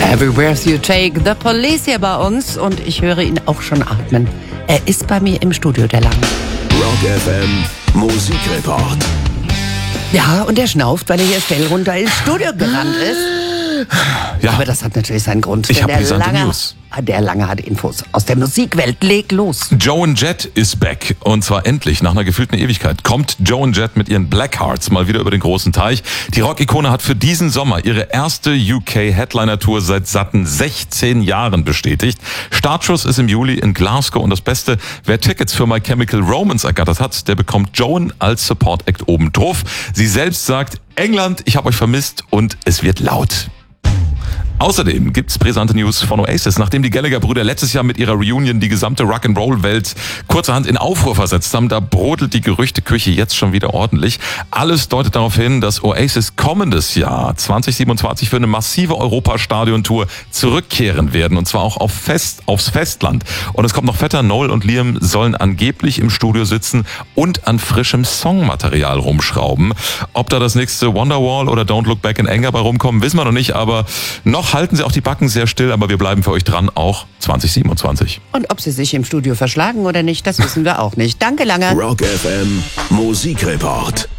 Every breath you take, the Police hier bei uns und ich höre ihn auch schon atmen. Er ist bei mir im Studio, der Lange. Rock FM Musikreport. Ja, und er schnauft, weil er hier steil runter ins Studio gerannt ist. Ja. Aber das hat natürlich seinen Grund. Ich denn habe der brisante Lange, News. Der Lange hat Infos aus der Musikwelt. Leg los. Joan Jett ist back. Und zwar endlich, nach einer gefühlten Ewigkeit, kommt Joan Jett mit ihren Blackhearts mal wieder über den großen Teich. Die Rock-Ikone hat für diesen Sommer ihre erste UK-Headliner-Tour seit satten 16 Jahren bestätigt. Startschuss ist im Juli in Glasgow. Und das Beste, wer Tickets für My Chemical Romance ergattert hat, der bekommt Joan als Support-Act obendrauf. Sie selbst sagt, England, ich habe euch vermisst und es wird laut. Außerdem gibt's brisante News von Oasis. Nachdem die Gallagher-Brüder letztes Jahr mit ihrer Reunion die gesamte Rock'n'Roll-Welt kurzerhand in Aufruhr versetzt haben, da brodelt die Gerüchteküche jetzt schon wieder ordentlich. Alles deutet darauf hin, dass Oasis kommendes Jahr 2027 für eine massive Europastadion-Tour zurückkehren werden. Und zwar auch aufs Festland. Und es kommt noch fetter, Noel und Liam sollen angeblich im Studio sitzen und an frischem Songmaterial rumschrauben. Ob da das nächste Wonderwall oder Don't Look Back in Anger bei rumkommen, wissen wir noch nicht, aber noch halten sie auch die Backen sehr still, aber wir bleiben für euch dran, auch 2027. Und ob sie sich im Studio verschlagen oder nicht, das wissen wir auch nicht. Danke, Lange. Rock FM Musikreport.